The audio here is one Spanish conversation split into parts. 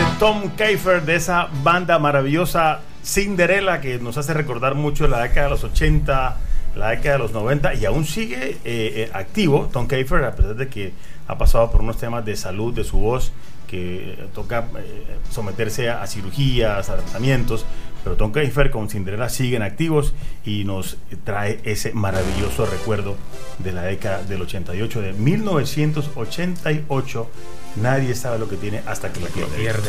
Tom Keifer, de esa banda maravillosa Cinderella, que nos hace recordar mucho la década de los 80, la década de los 90, y aún sigue activo Tom Keifer, a pesar de que ha pasado por unos temas de salud de su voz, que toca someterse a cirugías, a tratamientos, pero Tom Keifer con Cinderella siguen activos y nos trae ese maravilloso recuerdo de la década del 88, de 1988. Nadie sabe lo que tiene hasta que lo pierde.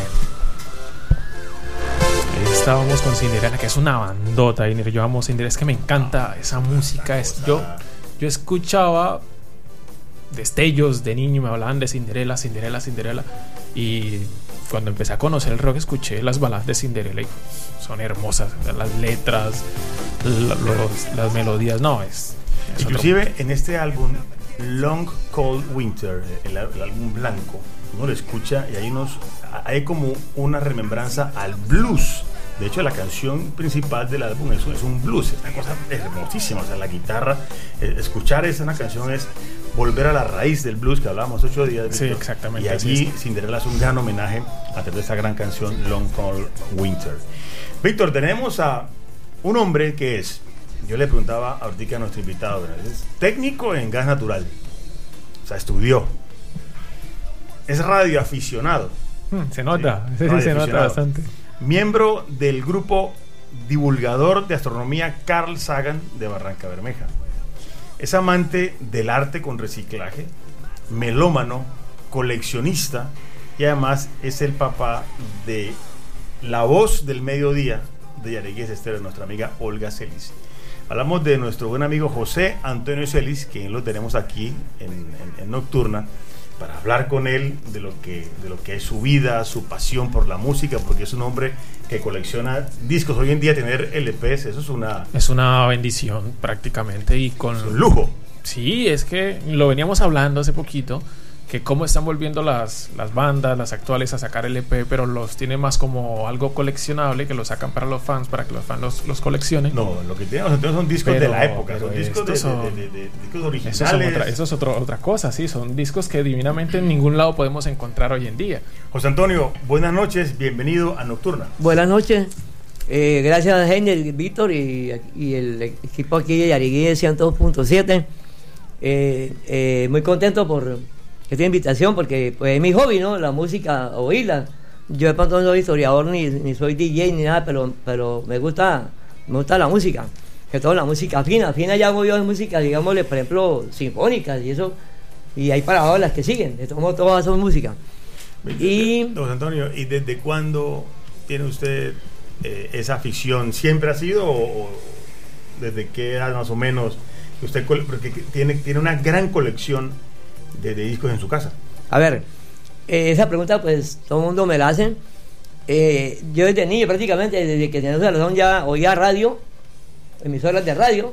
Estábamos con Cinderella, que es una bandota, y yo amo Cinderella, es que me encanta esa música. Yo escuchaba destellos de niño, me hablaban de Cinderella, y cuando empecé a conocer el rock escuché las baladas de Cinderella y son hermosas, las letras, las melodías, inclusive en este álbum Long Cold Winter, el álbum blanco, uno lo escucha y hay como una remembranza al blues. De hecho, la canción principal del álbum es un blues, es una cosa hermosísima. O sea, la guitarra, escuchar una canción es volver a la raíz del blues que hablábamos 8 días. Sí, exactamente. Y allí Cinderella es un gran homenaje a través de esa gran canción Long Cold Winter. Víctor, tenemos a un hombre que yo le preguntaba ahorita a nuestro invitado, es técnico en gas natural, o sea, estudió, es radioaficionado. Se nota, sí, se nota bastante. Miembro del grupo divulgador de astronomía Carl Sagan de Barranca Bermeja. Es amante del arte con reciclaje, melómano, coleccionista, y además es el papá de La Voz del Mediodía de Yariguíes Estéreo, nuestra amiga Olga Celis. Hablamos de nuestro buen amigo José Antonio Celis, que lo tenemos aquí en Nocturna, para hablar con él de lo que es su vida, su pasión por la música, porque es un hombre que colecciona discos. Hoy en día tener LPs, eso es una bendición prácticamente, y con un lujo. Sí, es que lo veníamos hablando hace poquito, que cómo están volviendo las bandas, las actuales, a sacar LP, pero los tiene más como algo coleccionable, que lo sacan para los fans, para que los fans los coleccionen. No, lo que tenemos entonces son discos de la época, son discos discos originales. Eso es otra cosa, sí, son discos que divinamente en ningún lado podemos encontrar hoy en día. José Antonio, buenas noches, bienvenido a Nocturna. Buenas noches, gracias Heiner, Víctor y el equipo aquí de Yariguíes 102.7. Muy contento por esta invitación, porque pues es mi hobby, ¿no? La música, oírla. Yo de pronto no soy historiador ni soy DJ ni nada, pero me gusta la música, que toda la música fina ya hago yo de música, digámosle, por ejemplo, sinfónicas y eso, y hay para las que siguen, de todas son música. Don Antonio, ¿y desde cuándo tiene usted esa afición? ¿Siempre ha sido o desde qué edad más o menos? Usted, porque tiene una gran colección de discos en su casa. A ver, esa pregunta pues todo el mundo me la hace. Yo desde niño, prácticamente desde que tenía razón, ya oía radio, emisoras de radio,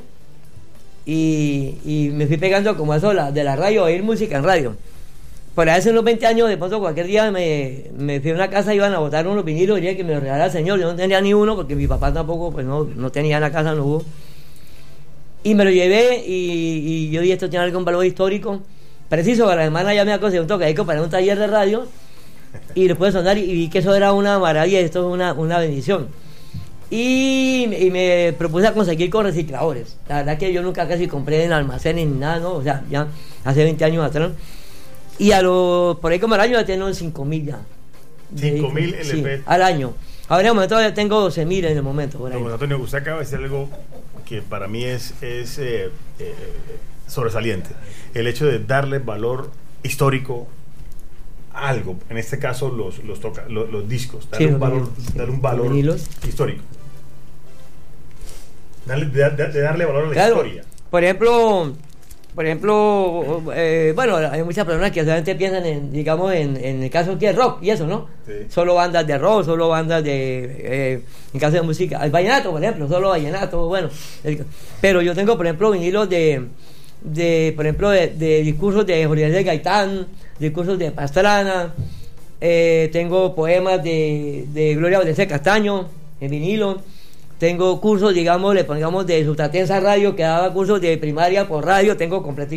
y me fui pegando como eso de la radio, a oír música en radio. Por hace unos 20 años, de pronto cualquier día me fui a una casa, iban a botar unos vinilos, diría que me los regalara el señor. Yo no tenía ni uno, porque mi papá tampoco, pues no tenía en la casa, no hubo. Y me lo llevé, y yo dije, esto tiene algún valor histórico. Preciso, que la hermana ya me aconsejó un tocadisco para un taller de radio, y le puede sonar, y vi que eso era una maravilla, esto es una bendición. Y me propuse a conseguir con recicladores. La verdad que yo nunca casi compré en almacenes ni nada, ¿no? O sea, ya hace 20 años atrás. Y por ahí como al año ya tengo 5.000 ya. 5.000 LP. Sí, al año. Ahora en el momento ya tengo 12.000 en el momento. Por ahí. No, Antonio, usted acaba de decir algo que para mí es sobresaliente. El hecho de darle valor histórico a algo, en este caso los discos, darle un valor histórico. Darle valor a la historia. Por ejemplo, bueno, hay muchas personas que solamente piensan en el caso que es rock y eso, ¿no? Sí. Solo bandas de rock, solo bandas en caso de música, el vallenato, por ejemplo, solo vallenato, bueno. Pero yo tengo, por ejemplo, vinilos de discursos de Jorge Luis Gaitán, discursos de Pastrana, tengo poemas de Gloria Valdés Castaño en vinilo. Tengo cursos, digamos, le pongamos de Sustatensa Radio, que daba cursos de primaria por radio, tengo completito.